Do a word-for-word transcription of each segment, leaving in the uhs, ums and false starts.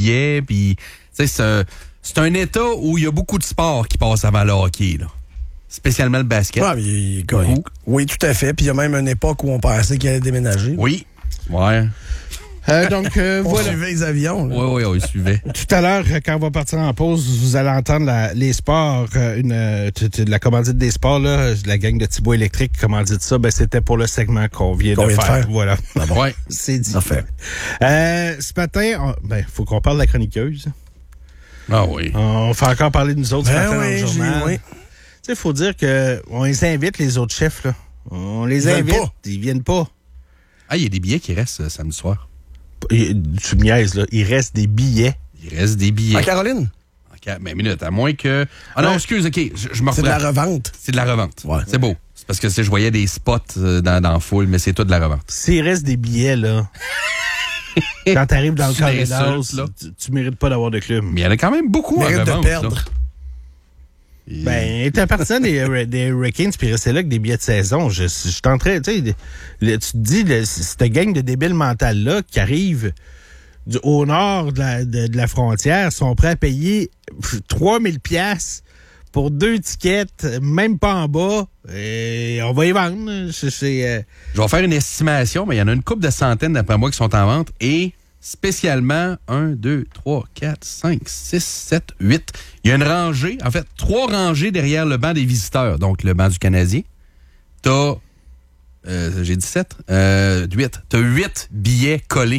billets. Puis, c'est un, c'est un état où il y a beaucoup de sports qui passent avant le hockey, là. Spécialement le basket. Ah, mais, oui, oui, tout à fait. Puis il y a même une époque où on pensait qu'il allait déménager. Oui. Ouais. Euh, donc, euh, on voilà. suivait les avions. Oui, oui, on les suivait. Tout à l'heure, quand on va partir en pause, vous allez entendre la, les sports, euh, une, euh, t- t- la commandite des sports, là, la gang de Thibaut Électrique qui commandite ça, ben, c'était pour le segment qu'on vient, qu'on de, vient faire. de faire. Voilà. Ah bon? Ouais. C'est dit. Parfait. Euh, ce matin, on, ben, faut qu'on parle de la chroniqueuse. Ah oui. On fait encore parler de nous autres Ben ce matin oui, dans le journal. oui. Tu sais, il faut dire que on les invite, les autres chefs, là. On les Ils invite. viennent pas. Ils viennent pas. Ah, il y a des billets qui restent euh, samedi soir. Il- Tu me niaises, là. Il reste des billets. Il reste des billets. En Caroline, OK, mais minute, à moins que... Ah non, Ouais. excuse, OK, je, je me c'est de reprends. la revente. C'est de la revente. Ouais. C'est beau. C'est parce que c'est- je voyais des spots euh, dans, dans la foule, mais c'est tout de la revente. S'il reste des billets, là, quand t'arrives dans le C'est une corridor, insulte, là. tu, tu mérites pas d'avoir de club. Mais il y en a quand même beaucoup à Mérite de revente. perdre. là. Et- Ben, t'es un partisan des, Hur- des Hurricanes, puis resté là avec des billets de saison. Je, je suis en train, tu sais, le- tu te dis, le- cette gang de débiles mentales-là qui arrive du, au nord de la, de, de la frontière sont prêts à payer pff, trois mille piastres pour deux tickets, même pas en bas. Et on va y vendre. C'est, c'est, euh, Je vais faire une estimation, mais il y en a une couple de centaines d'après moi qui sont en vente et spécialement un, deux, trois, quatre, cinq, six, sept, huit. Il y a une rangée, en fait, trois rangées derrière le banc des visiteurs, donc le banc du Canadien. T'as, euh, j'ai dit sept, euh, huit. T'as huit billets collés.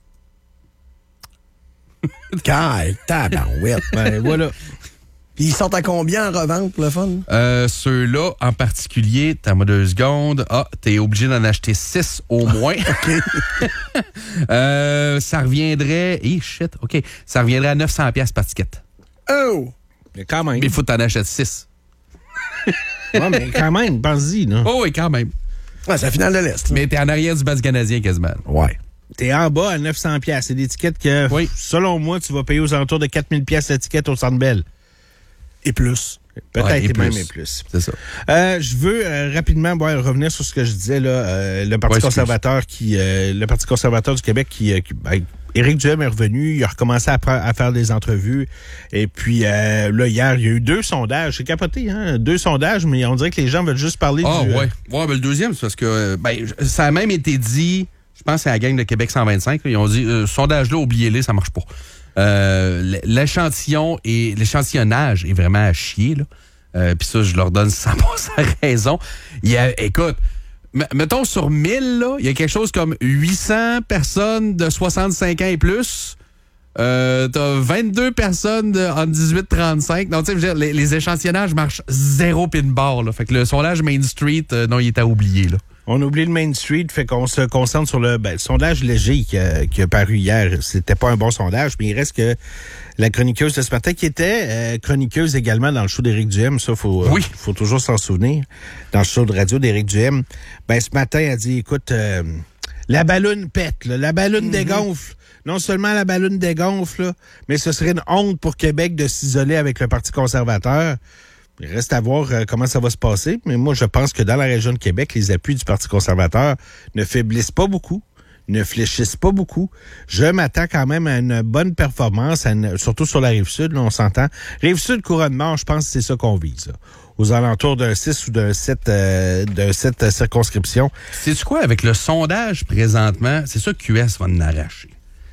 Cal, tabarouette. ben, voilà. Puis ils sortent à combien en revente pour le fun? Euh, ceux-là, en particulier, t'as moi deux secondes. Ah, t'es obligé d'en acheter six au moins. OK. euh, ça reviendrait... Eh, shit, OK. Ça reviendrait à neuf cents piastres par ticket. Oh! Mais quand même. Mais il faut que t'en achètes six. Ouais, mais quand même, pense-y, là. Oh oui, quand même. Ouais, c'est la finale de l'Est. là. Mais t'es en arrière du bas du Canadien quasiment. Ouais. T'es en bas à neuf cents piastres. C'est des tickets que, Oui. selon moi, tu vas payer aux alentours de quatre mille piastres le ticket au Centre Bell. Et plus. Peut-être Ouais, et et même plus. et plus. C'est ça. Euh, je veux euh, rapidement bon, revenir sur ce que je disais là. Euh, le Parti Ouais, excuse. conservateur qui, euh, le Parti conservateur du Québec qui, euh, qui ben, Éric Duhem est revenu, il a recommencé à, pre- à faire des entrevues. Et puis euh, là hier, il y a eu deux sondages. C'est capoté, hein, deux sondages, mais on dirait que les gens veulent juste parler Ah du. euh, ouais. Ouais, ben le deuxième, c'est parce que euh, ben, je- ça a même été dit, je pense que c'est la gang de Québec cent vingt-cinq, là, ils ont dit euh, sondage-là, oubliez-les, ça marche pas. Euh, l'échantillon et l'échantillonnage est vraiment à chier, là. Euh, puis ça, je leur donne cent pour cent raison. Il y a, écoute, m- mettons sur mille, là, il y a quelque chose comme huit cents personnes de soixante-cinq ans et plus. Euh, t'as vingt-deux personnes de, entre dix-huit et trente-cinq. Donc, tu sais, je veux dire, les, les échantillonnages marchent zéro pin bar, là. Fait que le sondage Main Street, euh, non, il est à oublier, là. On oublie le Main Street, fait qu'on se concentre sur le, ben, le sondage léger qui a, qui a paru hier. C'était pas un bon sondage, mais il reste que la chroniqueuse de ce matin, qui était euh, chroniqueuse également dans le show d'Éric Duhem, ça, faut, Oui. euh, faut toujours s'en souvenir, dans le show de radio d'Éric Duhem, ben, ce matin, elle a dit, écoute, euh, la balloune pète, là, la balloune dégonfle. Non seulement la balloune dégonfle, là, mais ce serait une honte pour Québec de s'isoler avec le Parti conservateur. Il reste à voir euh, comment ça va se passer, mais moi, je pense que dans la région de Québec, les appuis du Parti conservateur ne faiblissent pas beaucoup, ne fléchissent pas beaucoup. Je m'attends quand même à une bonne performance, à une- surtout sur la Rive-Sud, là, on s'entend. Rive-Sud, Couronnement, je pense que c'est ça qu'on vise, là. Aux alentours d'un six ou d'un sept, euh, d'un sept euh, circonscriptions. Sais-tu quoi, avec le sondage présentement, c'est sûr que Q S va en arracher.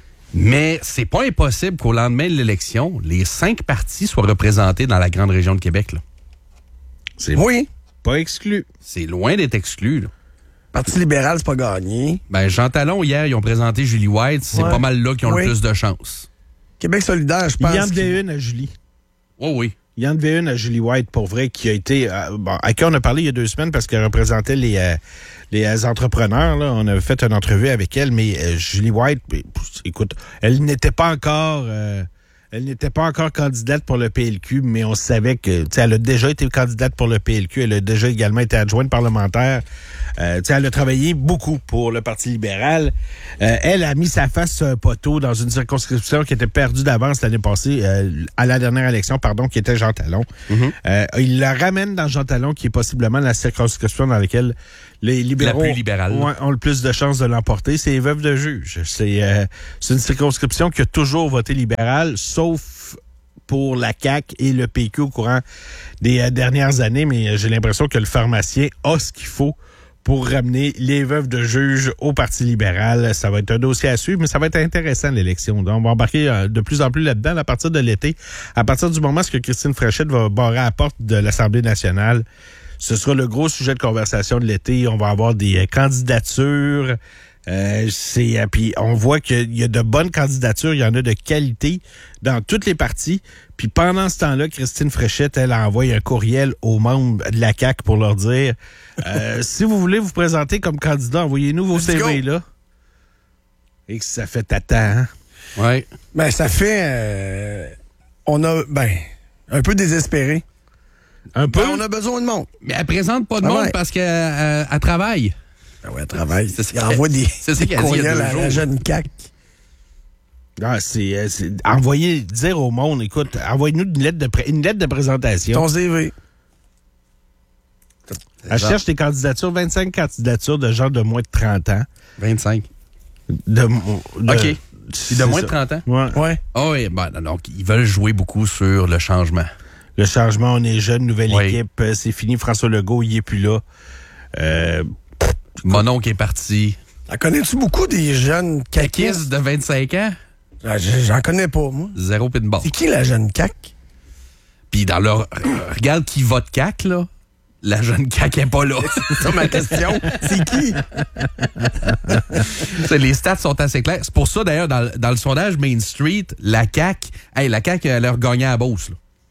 Mais c'est pas impossible qu'au lendemain de l'élection, les cinq partis soient représentés dans la grande région de Québec, là. C'est Oui. pas exclu. C'est loin d'être exclu, là. Parti libéral, c'est pas gagné. Ben, Jean Talon, hier, ils ont présenté Julie White. C'est Ouais. pas mal là qui ont Oui. le plus de chance. Québec solidaire, je pense. Il y en qu'il- devait une à Julie. Oh oui. Il y en devait une à Julie White, pour vrai, qui a été... euh, bon, à qui on a parlé il y a deux semaines parce qu'elle représentait les, euh, les euh, entrepreneurs. Là. On avait fait une entrevue avec elle, mais euh, Julie White, euh, écoute, elle n'était pas encore... euh, elle n'était pas encore candidate pour le P L Q, mais on savait que, tu sais, elle a déjà été candidate pour le P L Q. Elle a déjà également été adjointe parlementaire. Euh, tu sais, elle a travaillé beaucoup pour le Parti libéral. Euh, elle a mis sa face sur un poteau dans une circonscription qui était perdue d'avance l'année passée, euh, à la dernière élection, pardon, qui était Jean Talon. Mm-hmm. Euh, il la ramène dans Jean Talon, qui est possiblement la circonscription dans laquelle les libéraux La plus libérale. ont, ont le plus de chances de l'emporter, c'est les veuves de juge. C'est, euh, c'est une circonscription qui a toujours voté libéral, sauf pour la C A Q et le P Q au courant des euh, dernières années, mais j'ai l'impression que le pharmacien a ce qu'il faut pour ramener les veuves de juge au Parti libéral. Ça va être un dossier à suivre, mais ça va être intéressant, l'élection. Donc, on va embarquer de plus en plus là-dedans à partir de l'été. À partir du moment où Christine Fréchette va barrer à la porte de l'Assemblée nationale, ce sera le gros sujet de conversation de l'été. On va avoir des euh, candidatures. Euh, c'est euh, puis on voit qu'il y a de bonnes candidatures, il y en a de qualité dans toutes les parties. Puis pendant ce temps-là, Christine Fréchette, elle envoie un courriel aux membres de la C A Q pour leur dire euh, si vous voulez vous présenter comme candidat, envoyez-nous vos C V là. Et que ça fait tata, hein? Ouais. Ben, ça fait... Euh, on a... Ben, un peu désespéré. Un peu? Ben, on a besoin de monde. Mais elle présente pas de Ah monde ouais. parce qu'elle euh, elle travaille. Ben ouais, elle travaille. C'est ça Il qu'elle- envoie des, c'est ça des qu'elle a dit il y a courriels deux à la jours. jeune C A Q. Ah, c'est, euh, c'est envoyer, dire au monde, écoute, envoyez-nous une lettre de, pré- une lettre de présentation. Ton C V. Elle cherche des candidatures, vingt-cinq candidatures de gens de moins de trente ans. vingt-cinq. De, de, OK. Puis de c'est moins de ça. trente ans? Ouais. Ouais. Ah oui, ben, donc ils veulent jouer beaucoup sur le changement. Le changement, on est jeune, nouvelle Oui. équipe, euh, c'est fini. François Legault, il est plus là. Euh, Mon oncle est parti. En connais-tu beaucoup des jeunes Caquiste caquistes? de vingt-cinq ans, Ah, j- J'en connais pas, moi. zéro pin de barre. C'est qui la jeune C A Q? Puis dans leur... Regarde qui vote C A Q, là. La jeune C A Q n'est pas là. C'est ça ma question. C'est qui? T'sais, les stats sont assez clairs. C'est pour ça, d'ailleurs, dans, dans le sondage Main Street, la C A Q... Hey, la C A Q, elle a regagné à la Beauce, là.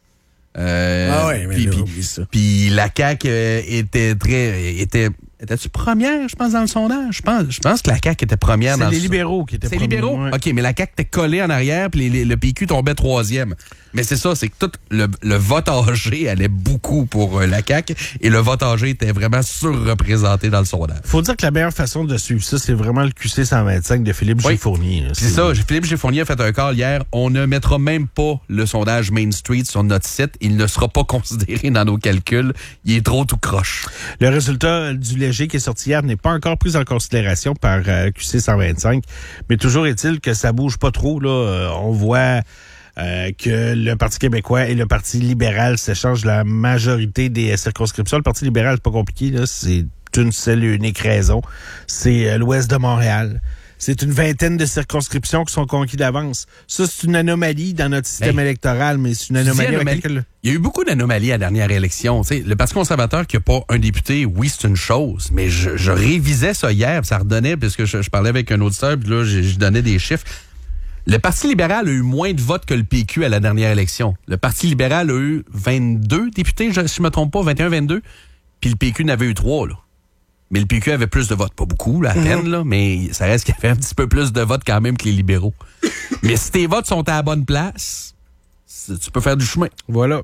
Euh, Ah ouais, mais puis, là, puis- oublie ça. puis la C A Q euh, était très... était Étais-tu première, je pense, dans le sondage? Je pense, je pense que la C A Q était première c'est dans les le libéraux qui étaient C'est premiers, libéraux? ouais. OK, mais la C A Q était collée en arrière, puis les- les- le P Q tombait troisième. Mais c'est ça, c'est que tout le, le vote âgé allait beaucoup pour euh, la C A Q, et le vote âgé était vraiment surreprésenté dans le sondage. Faut dire que la meilleure façon de suivre ça, c'est vraiment le Q C cent vingt-cinq de Philippe Oui. G-Fournier. là. C'est ça, Philippe Giffournier a fait un call hier. On ne mettra même pas le sondage Main Street sur notre site. Il ne sera pas considéré dans nos calculs. Il est trop tout croche. Le résultat du léger qui est sorti hier n'est pas encore pris en considération par euh, Q C cent vingt-cinq, mais toujours est-il que ça bouge pas trop. Là. Euh, on voit euh, que le Parti québécois et le Parti libéral s'échangent la majorité des euh, circonscriptions. Le Parti libéral, c'est pas compliqué, là. C'est une seule et unique raison. C'est euh, l'ouest de Montréal. C'est une vingtaine de circonscriptions qui sont conquises d'avance. Ça, c'est une anomalie dans notre système Hey. électoral, mais c'est une Tu dis anomalie avec anomalie? laquelle... Il y a eu beaucoup d'anomalies à la dernière élection. Tu sais, le Parti conservateur qui n'a pas un député, oui, c'est une chose, mais je, je révisais ça hier, puis ça redonnait, puisque je, je parlais avec un auditeur, puis là, je, je donnais des chiffres. Le Parti libéral a eu moins de votes que le P Q à la dernière élection. Le Parti libéral a eu vingt-deux députés, je, si je me trompe pas, vingt et un vingt-deux, puis le P Q n'avait eu trois, là. Mais le P Q avait plus de votes. Pas beaucoup, là, à peine, là, mais ça reste qu'il y avait un petit peu plus de votes quand même que les libéraux. Mais si tes votes sont à la bonne place, c'est- tu peux faire du chemin. Voilà.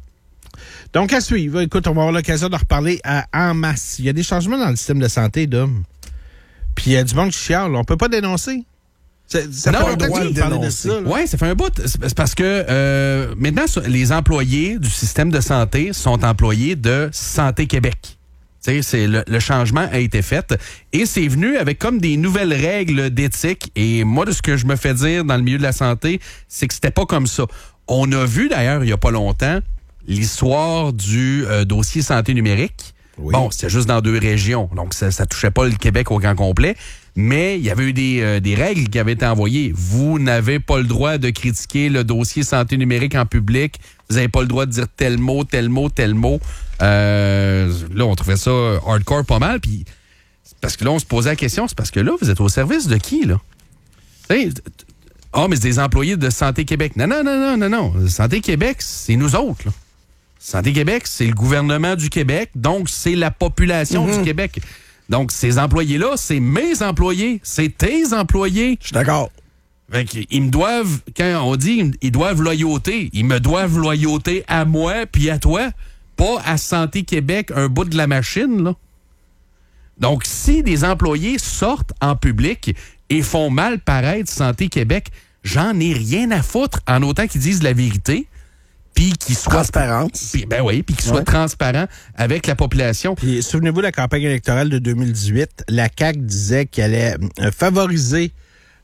Donc, à suivre. Écoute, on va avoir l'occasion de reparler à, en masse. Il y a des changements dans le système de santé, d'hommes. Puis il y a du monde qui chiale. On peut pas dénoncer. C'est- Ça Non, fait on longtemps doit que le tu veux parler de dénoncer. ça. là. Oui, ça fait un bout. C'est c'est parce que euh, maintenant, so- les employés du système de santé sont employés de Santé Québec. Tu sais, c'est le, le changement a été fait et c'est venu avec comme des nouvelles règles d'éthique. Et moi, de ce que je me fais dire dans le milieu de la santé, c'est que c'était pas comme ça. On a vu d'ailleurs, il y a pas longtemps, l'histoire du euh, dossier santé numérique. Oui. Bon, c'était juste dans deux régions, donc ça, ça touchait pas le Québec au grand complet. Mais il y avait eu des, euh, des règles qui avaient été envoyées. Vous n'avez pas le droit de critiquer le dossier santé numérique en public. Vous n'avez pas le droit de dire tel mot, tel mot, tel mot. Euh, là, on trouvait ça hardcore pas mal. Puis parce que là, on se posait la question, c'est parce que là, vous êtes au service de qui, là? Tu sais, ah, mais c'est des employés de Santé Québec. Non, non, non, non, non, non. Santé Québec, c'est nous autres, là. Santé Québec, c'est le gouvernement du Québec, donc c'est la population Mm-hmm. du Québec. Donc, ces employés-là, c'est mes employés, c'est tes employés. Je suis d'accord. Fait qu'ils me doivent, quand on dit ils doivent loyauté, ils me doivent loyauté à moi puis à toi, pas à Santé Québec, un bout de la machine, là. Donc, si des employés sortent en public et font mal paraître Santé Québec, j'en ai rien à foutre en autant qu'ils disent la vérité. puis qui soit... Transparence. Puis, ben oui, puis qui soit Ouais. transparent avec la population. Puis, souvenez-vous de la campagne électorale de deux mille dix-huit, la C A Q disait qu'elle allait euh, favoriser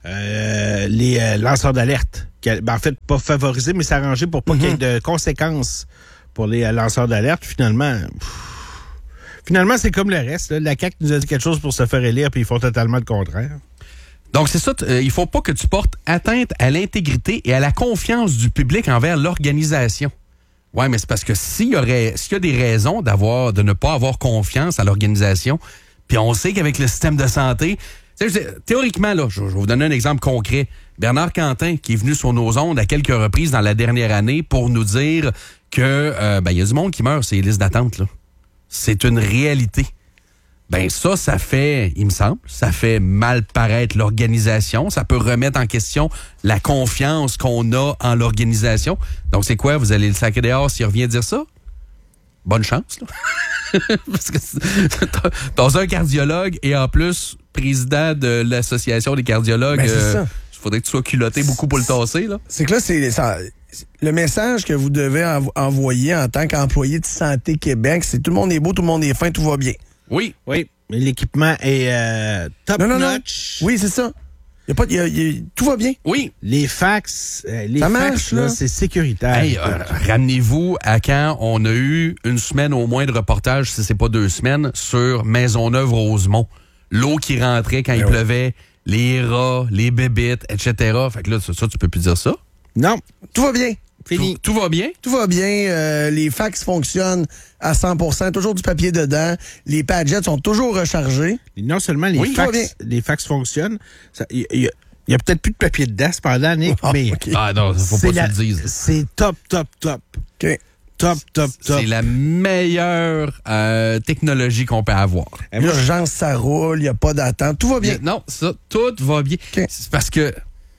euh, les euh, lanceurs d'alerte. Qu'elle- Ben, en fait, pas favoriser, mais s'arranger pour pas Mm-hmm. qu'il y ait de conséquences pour les euh, lanceurs d'alerte. Finalement, pff, finalement, c'est comme le reste. Là. La C A Q nous a dit quelque chose pour se faire élire, puis ils font totalement le contraire. Donc, c'est ça, t- euh, il faut pas que tu portes atteinte à l'intégrité et à la confiance du public envers l'organisation. Ouais, mais c'est parce que s'il y aurait, s'il y a des raisons d'avoir, de ne pas avoir confiance à l'organisation, puis on sait qu'avec le système de santé, tu sais, je sais, théoriquement, là, je, je vais vous donner un exemple concret. Bernard Quentin, qui est venu sur nos ondes à quelques reprises dans la dernière année pour nous dire que, euh, ben, il y a du monde qui meurt, c'est les listes d'attente, là. C'est une réalité. Ben ça, ça fait, il me semble, ça fait mal paraître l'organisation. Ça peut remettre en question la confiance qu'on a en l'organisation. Donc c'est quoi? Vous allez le saquer dehors s'il revient dire ça? Bonne chance, là. Parce que t'as- t'as un cardiologue et en plus président de l'association des cardiologues. Ben, c'est euh, ça. il faudrait que tu sois culotté beaucoup pour le tasser, là. C'est que là, c'est ça- le message que vous devez env- envoyer en tant qu'employé de Santé Québec, c'est tout le monde est beau, tout le monde est fin, tout va bien. Oui. Oui, mais l'équipement est euh, top Non, non, non. notch. Oui, c'est ça. Y a pas, y a- y a- tout va bien. Oui. Les fax, euh, les Ça fax, marche, là, là. c'est sécuritaire. Hey, euh, ramenez-vous à quand on a eu une semaine au moins de reportage, si c'est pas deux semaines, sur Maisonneuve-Rosemont. L'eau qui rentrait quand il Ben oui. pleuvait, les rats, les bébites, et cetera. Fait que là, ça, ça, tu peux plus dire ça. Non, Tout va bien. fini. Tout, tout va bien? Tout va bien. euh, les fax fonctionnent à cent pour cent. Toujours du papier dedans. Les padgets sont toujours rechargés. Non seulement les, Oui, tout va bien. fax, les fax fonctionnent, il y, a- y a peut-être plus de papier dedans cependant, Nick, Ah, mais OK. Ah non, faut c'est pas la- que tu le dises. c'est top, top, top. OK. Top, top, top. C'est la meilleure euh, technologie qu'on peut avoir. Eh, moi, L'urgence, ça roule. Il n'y a pas d'attente. Tout va bien. Non, ça, tout va bien. OK. C'est parce que,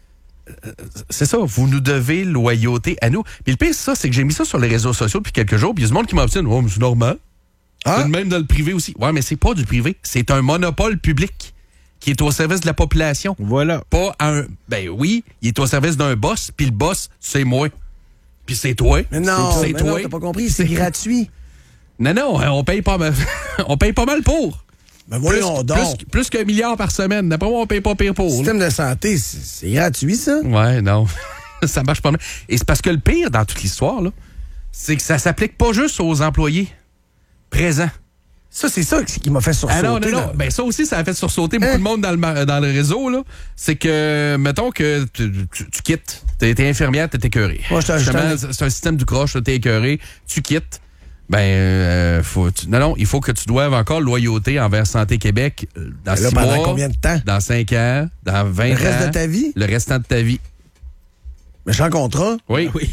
euh, c'est ça, vous nous devez loyauté à nous. Puis le pire, c'est ça, c'est que j'ai mis ça sur les réseaux sociaux depuis quelques jours, puis il y a du monde qui m'obtient, oh, mais c'est normal. Ah. C'est le même dans le privé aussi. Ouais, mais c'est pas du privé. C'est un monopole public qui est au service de la population. Voilà. Pas un. Ben oui, il est au service d'un boss, puis le boss, c'est moi. Puis c'est toi. Mais non, c'est mais toi. non, t'as pas compris. C'est gratuit. Non, non, on paye pas mal. on paye pas mal pour. Ben Plus, voyons donc. plus, plus qu'un milliard par semaine. D'après moi, on paye pas pire pour. Le là. système de santé, c'est c'est gratuit, ça. Ouais, non. Ça marche pas mal. Et c'est parce que le pire dans toute l'histoire, là, c'est que ça s'applique pas juste aux employés présents. Ça, c'est ça qui m'a fait sursauter. Ah non, non, non. là. Ben ça aussi, ça a fait sursauter beaucoup Hein? de monde dans le, ma- dans le réseau, là. C'est que, mettons que tu, tu- tu quittes. T'es, t'es infirmière, t'es écœurée. Moi, je t'en- je Justement, t'en- c'est un système du croche, là, t'es écœuré, tu quittes. Ben, euh, faut, tu- non, non, il faut que tu doives encore loyauté envers Santé Québec euh, dans Mais là, six pendant mois, combien de temps? dans cinq ans, dans vingt Le ans. reste de ta vie? Le restant de ta vie. Mais j'ai un contrat. Oui. Oui.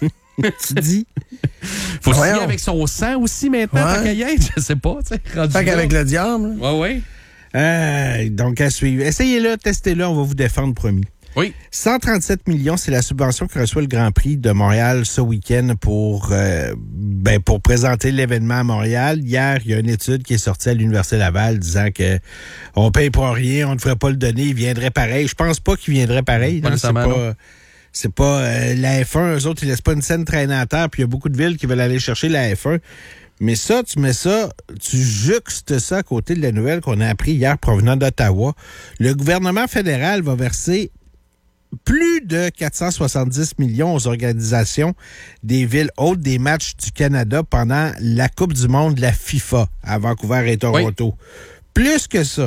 tu dis? Faut signer Voyons. avec son sang aussi maintenant, Ouais. tant qu'à y être, je sais pas, tu sais. rendu Fait là. qu'avec le diable. là. Ouais, ouais. Euh, donc, à suivre. Essayez-le, testez-le, on va vous défendre, promis. Oui. cent trente-sept millions, c'est la subvention que reçoit le Grand Prix de Montréal ce week-end pour, euh, ben, pour présenter l'événement à Montréal. Hier, il y a une étude qui est sortie à l'Université Laval disant que on paye pour rien, on ne devrait pas le donner, il viendrait pareil. Je pense pas qu'il viendrait pareil. Pas non, c'est nécessairement, pas, c'est pas euh, la F un, eux autres, ils laissent pas une scène traîner à terre, puis il y a beaucoup de villes qui veulent aller chercher la F un. Mais ça, tu mets ça, tu juxtes ça à côté de la nouvelle qu'on a appris hier provenant d'Ottawa. Le gouvernement fédéral va verser plus de quatre cent soixante-dix millions aux organisations des villes hôtes des matchs du Canada pendant la Coupe du monde de la FIFA à Vancouver et Toronto. Plus que ça,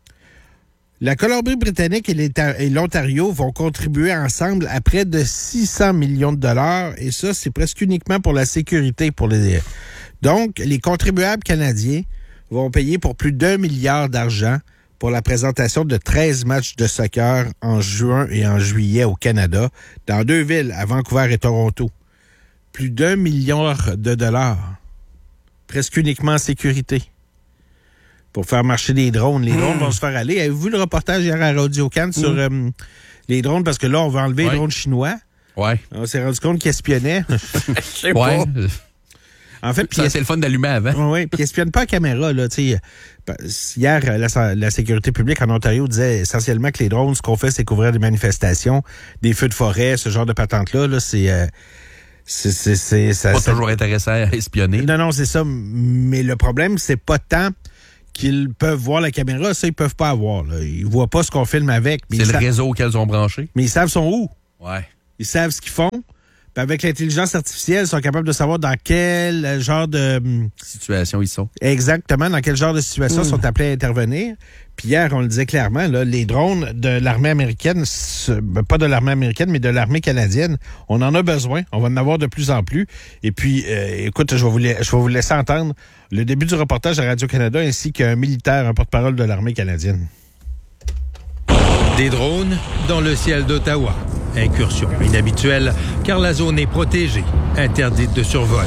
la Colombie-Britannique et l'État- et l'Ontario vont contribuer ensemble à près de six cents millions de dollars et ça, c'est presque uniquement pour la sécurité. Pour les. Donc, les contribuables canadiens vont payer pour plus d'un milliard d'argent pour la présentation de treize matchs de soccer en juin et en juillet au Canada, dans deux villes, à Vancouver et Toronto. Plus d'un milliard de dollars. Presque uniquement en sécurité. Pour faire marcher des drones. Les drones vont se faire aller. Avez-vous vu le reportage hier à Radio-Can sur euh, les drones? Parce que là, on va enlever Ouais. les drones chinois. Ouais. On s'est rendu compte qu'ils espionnaient. Ouais. En fait, puis Ça, c'est le fun d'allumer avant. Oui, oui. Puis ils espionnent pas à caméra, là, tu sais. Hier, la, la sécurité publique en Ontario disait essentiellement que les drones, ce qu'on fait, c'est couvrir des manifestations, des feux de forêt, ce genre de patentes-là, là, c'est... Euh, C'est, c'est, c'est, ça, Pas ça... toujours intéressant à espionner. Non, non, c'est ça. Mais le problème, c'est pas tant qu'ils peuvent voir la caméra, ça, ils peuvent pas avoir. Là. Ils voient pas ce qu'on filme avec. Mais c'est le sa... réseau auquel ils sont branchés. Mais ils savent sont où. Ouais. Ils savent ce qu'ils font. Puis avec l'intelligence artificielle, ils sont capables de savoir dans quel genre de... Situation ils sont. Exactement, dans quel genre de situation mmh. sont appelés à intervenir. Puis hier, on le disait clairement, là, les drones de l'armée américaine, pas de l'armée américaine, mais de l'armée canadienne, on en a besoin. On va en avoir de plus en plus. Et puis, euh, écoute, je vais, vous la- je vais vous laisser entendre le début du reportage à Radio-Canada ainsi qu'un militaire, un porte-parole de l'armée canadienne. Des drones dans le ciel d'Ottawa. Incursion inhabituelle car la zone est protégée, interdite de survol.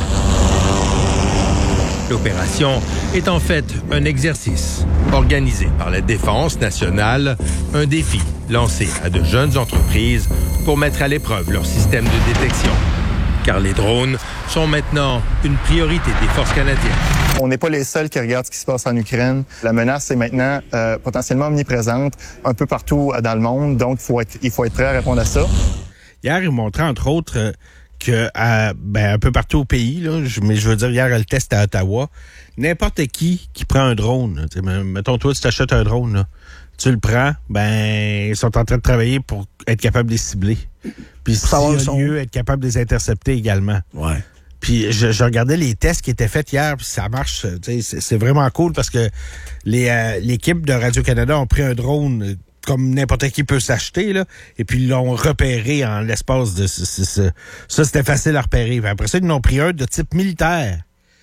L'opération est en fait un exercice organisé par la Défense nationale, un défi lancé à de jeunes entreprises pour mettre à l'épreuve leur système de détection. Car les drones sont maintenant une priorité des forces canadiennes. On n'est pas les seuls qui regardent ce qui se passe en Ukraine. La menace est maintenant euh, potentiellement omniprésente un peu partout dans le monde, donc il faut être, il faut être prêt à répondre à ça. Hier, il montrait entre autres euh, que à, ben, un peu partout au pays, là, je, mais je veux dire, hier, le test à Ottawa, n'importe qui qui prend un drone, mettons toi, tu t'achètes un drone, là, tu le prends, ben ils sont en train de travailler pour être capable de les cibler. Puis s'il y a lieu, être capable de les intercepter également. Ouais. Puis je, je regardais les tests qui étaient faits hier, puis ça marche. C'est, c'est vraiment cool parce que les, euh, l'équipe de Radio-Canada ont pris un drone comme n'importe qui peut s'acheter, là, et puis ils l'ont repéré en l'espace de... C- c- c- ça, c'était facile à repérer. Puis après ça, ils en ont pris un de type militaire.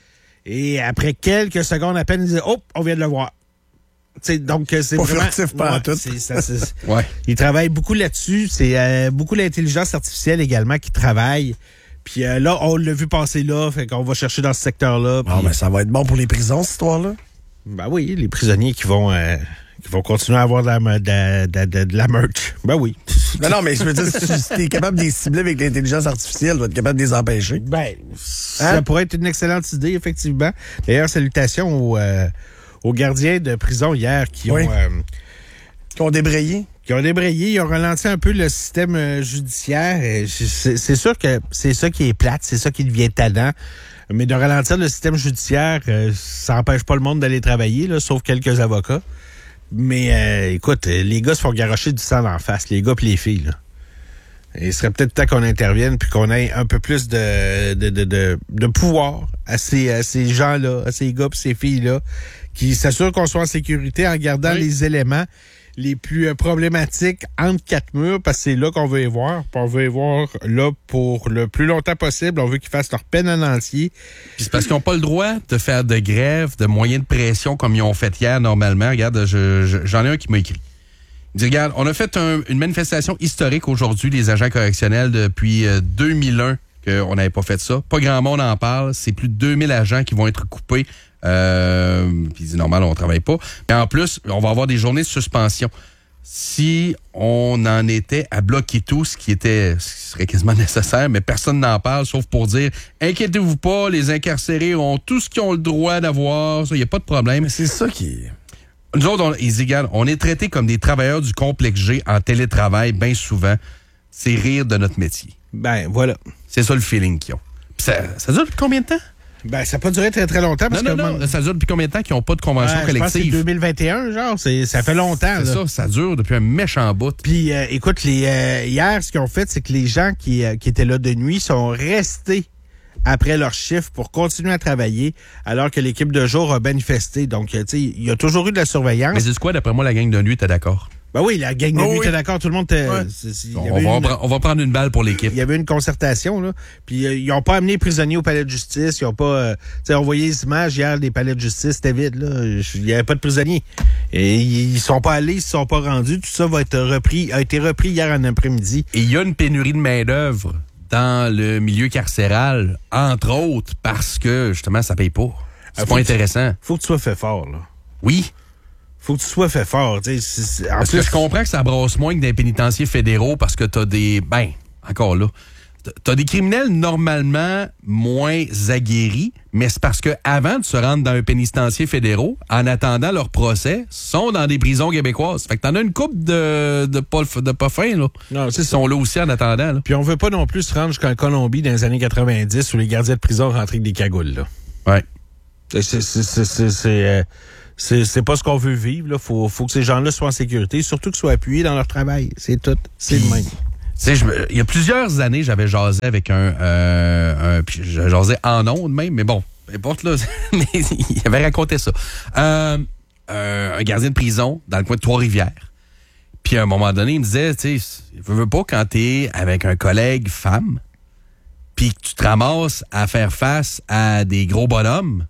Et après quelques secondes à peine, ils disaient « Oh, on vient de le voir ». T'sais, donc c'est pas vraiment furtif pas ouais, tout. c'est, ça, c'est, Ouais. Ils travaillent beaucoup là-dessus. C'est euh, beaucoup l'intelligence artificielle également qui travaille. Puis euh, là, on l'a vu passer là, fait qu'on va chercher dans ce secteur-là. Ah, puis, ben, ça va être bon pour les prisons, cette histoire-là. ben oui, les prisonniers qui vont euh, qui vont continuer à avoir de la, de, de, de, de la merch. Ben oui. Non, non, mais je veux dire, si tu es capable de les cibler avec l'intelligence artificielle, tu vas être capable de les empêcher. Ben, ça hein? pourrait être une excellente idée, effectivement. D'ailleurs, salutations aux, euh, aux gardiens de prison hier qui oui. ont... Euh, qui ont débrayé. Qui ont débrayé, ils ont ralenti un peu le système euh, judiciaire. Et c'est, c'est sûr que c'est ça qui est plate, c'est ça qui devient tannant. Mais de ralentir le système judiciaire, euh, ça n'empêche pas le monde d'aller travailler, là, sauf quelques avocats. Mais euh, écoute, les gars se font garrocher du sang en face, les gars pis les filles. Là. Et il serait peut-être temps qu'on intervienne puis qu'on ait un peu plus de, de, de, de, de pouvoir à ces, à ces gens-là, à ces gars pis ces filles-là, qui s'assurent qu'on soit en sécurité en gardant oui. les éléments les plus euh, problématiques entre quatre murs, parce que c'est là qu'on veut les voir. Puis on veut les voir là pour le plus longtemps possible. On veut qu'ils fassent leur peine en entier. Puis c'est parce qu'ils n'ont pas le droit de faire de grève, de moyens de pression comme ils ont fait hier normalement. Regarde, je, je, j'en ai un qui m'a écrit. Il dit, regarde, on a fait un, une manifestation historique aujourd'hui, les agents correctionnels, depuis euh, deux mille un qu'on n'avait pas fait ça. Pas grand monde en parle. C'est plus de deux mille agents qui vont être coupés. Euh, puis il dit, normal, on travaille pas. Mais en plus, on va avoir des journées de suspension. Si on en était à bloquer tout, ce qui était, ce qui serait quasiment nécessaire, mais personne n'en parle, sauf pour dire, inquiétez-vous pas, les incarcérés ont tout ce qu'ils ont le droit d'avoir, il n'y a pas de problème. Mais c'est ça qui est... Nous autres, on, ils disent, on est traités comme des travailleurs du complexe G en télétravail, bien souvent. C'est rire de notre métier. Ben, voilà. C'est ça le feeling qu'ils ont. Puis ça, ça dure depuis combien de temps? Ben, ça n'a pas duré très, très longtemps. Parce non, non, que non. moi, ça dure depuis combien de temps qu'ils n'ont pas de convention ouais, collective? Je pense que c'est deux mille vingt et un, genre. C'est, ça fait longtemps. C'est là. ça, ça dure depuis un méchant bout. Puis, euh, écoute, les, euh, hier, ce qu'ils ont fait, c'est que les gens qui, euh, qui étaient là de nuit sont restés après leur chiffre pour continuer à travailler, alors que l'équipe de jour a manifesté. Donc, tu sais, il y a toujours eu de la surveillance. Mais c'est quoi, d'après moi, la gang de nuit, t'es d'accord? Ben oui, la gang de oh nuit oui. était d'accord, tout le monde était... Ouais. C'est, c'est, on, va une, pre- on va prendre une balle pour l'équipe. Il y avait une concertation, là. Puis euh, ils n'ont pas amené les prisonniers au palais de justice. Ils n'ont pas... Euh, tu sais, on voyait les images hier des palais de justice, c'était vide, là. Il n'y avait pas de prisonniers. Et ils sont pas allés, ils ne sont pas rendus. Tout ça va être repris, a été repris hier en après-midi. Et il y a une pénurie de main-d'œuvre dans le milieu carcéral, entre autres, parce que, justement, ça paye pas. C'est ah, pas intéressant. Tu, faut que tu sois fait fort, là. Oui. Faut que tu sois fait fort. C'est, c'est, en parce plus, que je comprends que ça brasse moins que des pénitenciers fédéraux parce que t'as des... Ben, encore là. t'as des criminels normalement moins aguerris, mais c'est parce que avant de se rendre dans un pénitencier fédéraux, en attendant leur procès, sont dans des prisons québécoises. Fait que t'en as une couple de, de, pas, de pas fins, là. Non, c'est Ils sont là aussi en attendant, là. Puis on veut pas non plus se rendre jusqu'en Colombie dans les années quatre-vingt-dix où les gardiens de prison rentraient avec des cagoules, là. Ouais. C'est, c'est, c'est, c'est, c'est, c'est, euh, c'est, c'est pas ce qu'on veut vivre, là. Faut, faut que ces gens-là soient en sécurité, surtout qu'ils soient appuyés dans leur travail. C'est tout. C'est le même. Tu sais, je me- il y a plusieurs années, j'avais jasé avec un... Euh, un puis je jasais en ondes même, mais bon, peu importe, là. Mais il avait raconté ça. Euh, euh, un gardien de prison dans le coin de Trois-Rivières. Puis à un moment donné, il me disait, tu sais, veux, veux pas quand t'es avec un collègue femme, puis que tu te ramasses à faire face à des gros bonhommes,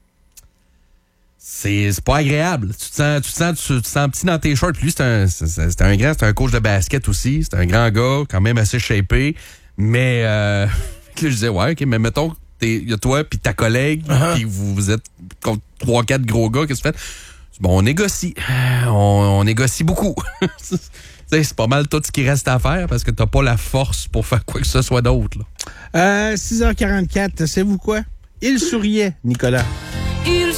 c'est c'est pas agréable. Tu te sens, tu te sens, tu te sens petit dans tes shorts. Puis lui, c'est un, c'est, c'est un grand, c'est un coach de basket aussi. C'est un grand gars, quand même assez shapé. Mais euh, là, je disais, ouais, OK, mais mettons, il y a toi puis ta collègue, Uh-huh. puis vous, vous êtes contre trois, quatre gros gars, qu'est-ce que tu fais? Bon, on négocie. On, on négocie beaucoup. Tu sais, c'est pas mal tout ce qui reste à faire parce que t'as pas la force pour faire quoi que ce soit d'autre, là. Euh, six heures quarante-quatre, savez-vous quoi? Il souriait, Nicolas. Il